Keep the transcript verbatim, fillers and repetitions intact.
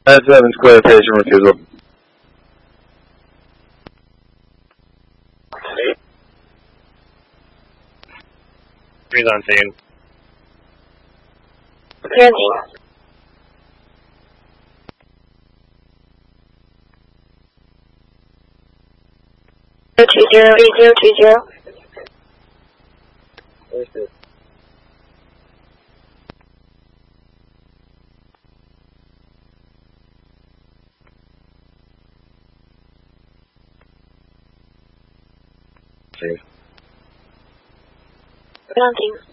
nine seven Square, patient refusal. He's on scene. Granting. Two zero eight zero two zero. Where's this? Granting.